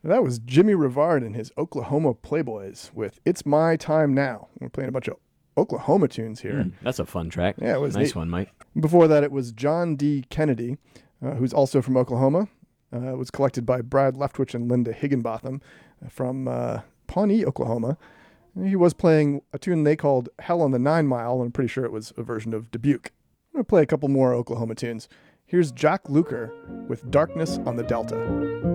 That was Jimmy Rivard and his Oklahoma Playboys with It's My Time Now. We're playing a bunch of Oklahoma tunes here. That's a fun track. Yeah, it was nice neat. one, Mike. Before that, it was John D. Kennedy, who's also from Oklahoma. It was collected by Brad Leftwich and Linda Higginbotham from Pawnee, Oklahoma. He was playing a tune they called Hell on the 9 Mile, and I'm pretty sure it was a version of Dubuque. I'm going to play a couple more Oklahoma tunes. Here's Jack Luker with Darkness on the Delta.